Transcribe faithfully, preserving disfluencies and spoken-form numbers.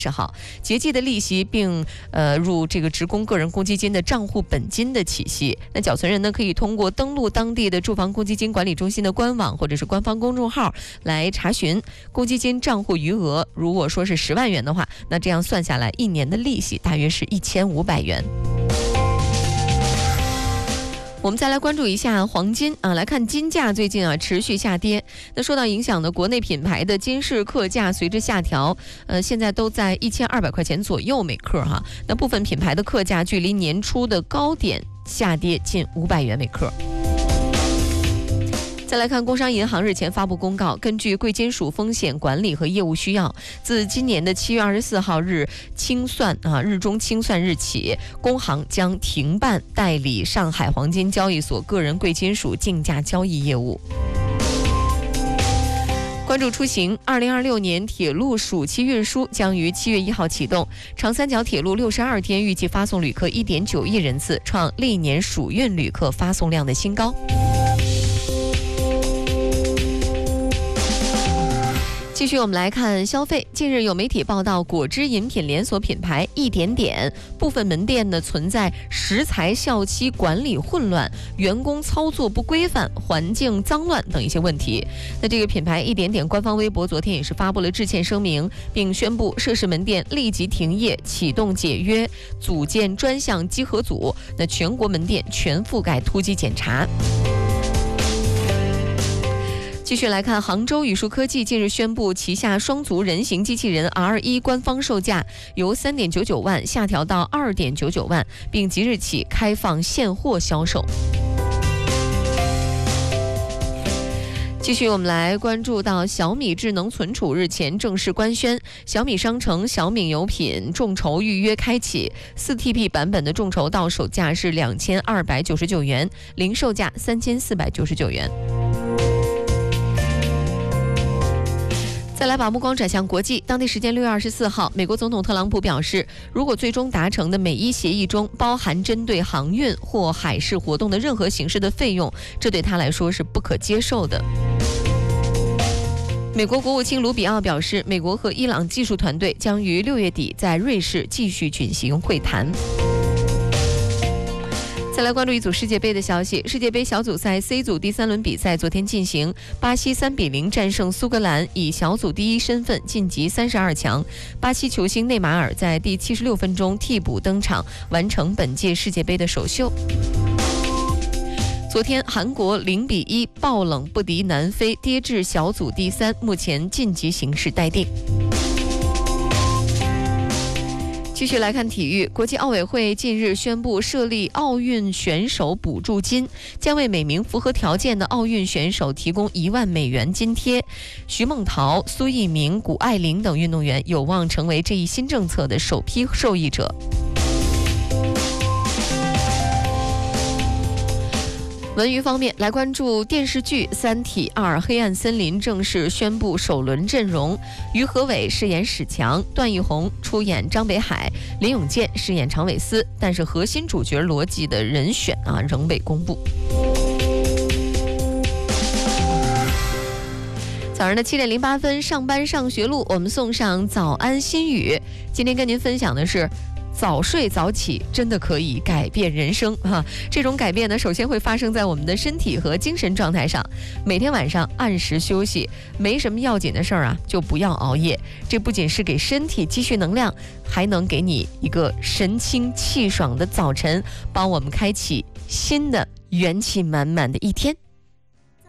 十号结计的利息，并呃入这个职工个人公积金的账户本金的起息。那缴存人呢，可以通过登录当地的住房公积金管理中心的官网或者是官方公众号来查询公积金账户余额。如果说是十万元的话，那这样算下来，一年的利息大约是一千五百元。我们再来关注一下黄金啊，来看金价最近啊持续下跌。那受到影响的国内品牌的金饰克价随之下调，呃，现在都在一千二百块钱左右每克哈。那部分品牌的克价距离年初的高点下跌近五百元每克。再来看工商银行日前发布公告，根据贵金属风险管理和业务需要，自今年的七月二十四号日清算啊日中清算日起，工行将停办代理上海黄金交易所个人贵金属竞价交易业务。关注出行，二零二六年铁路暑期运输将于七月一号启动，长三角铁路六十二天预计发送旅客一点九亿人次，创历年暑运旅客发送量的新高。继续我们来看消费。近日有媒体报道，果汁饮品连锁品牌一点点部分门店呢存在食材效期管理混乱、员工操作不规范、环境脏乱等一些问题。那这个品牌一点点官方微博昨天也是发布了致歉声明，并宣布涉事门店立即停业、启动解约、组建专项稽核组，那全国门店全覆盖突击检查。继续来看，杭州宇树科技近日宣布，旗下双足人形机器人 R 一 官方售价由 三点九九万下调到 二点九九万，并即日起开放现货销售。继续我们来关注到小米智能存储日前正式官宣，小米商城小米有品众筹预约开启， 四 T B 版本的众筹到手价是两千二百九十九元，零售价三千四百九十九元。再来把目光转向国际，当地时间六月二十四号，美国总统特朗普表示，如果最终达成的美伊协议中包含针对航运或海事活动的任何形式的费用，这对他来说是不可接受的。美国国务卿卢比奥表示，美国和伊朗技术团队将于六月底在瑞士继续举行会谈。再来关注一组世界杯的消息，世界杯小组赛 C 组第三轮比赛昨天进行，巴西三比零战胜苏格兰，以小组第一身份晋级三十二强。巴西球星内马尔在第七十六分钟替补登场，完成本届世界杯的首秀。昨天韩国零比一爆冷不敌南非，跌至小组第三，目前晋级形势待定。继续来看体育，国际奥委会近日宣布设立奥运选手补助金，将为每名符合条件的奥运选手提供一万美元津贴。徐梦桃、苏翊鸣、谷爱凌等运动员有望成为这一新政策的首批受益者。文娱方面，来关注电视剧《三体二：黑暗森林》正式宣布首轮阵容，于和伟饰演史强，段奕宏出演张北海，林永健饰演常伟思，但是核心主角罗辑的人选啊仍未公布。早上的七点零八分，上班上学路，我们送上早安心语。今天跟您分享的是，早睡早起真的可以改变人生哈！这种改变呢，首先会发生在我们的身体和精神状态上。每天晚上按时休息，没什么要紧的事儿啊，就不要熬夜。这不仅是给身体积蓄能量，还能给你一个神清气爽的早晨，帮我们开启新的元气满满的一天。